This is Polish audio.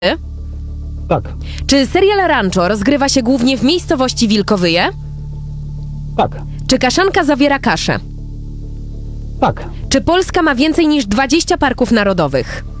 Tak, Czy serial Rancho rozgrywa się głównie w miejscowości Wilkowyje? tak, Czy Kaszanka zawiera kaszę? tak. Czy Polska ma więcej niż 20 parków narodowych?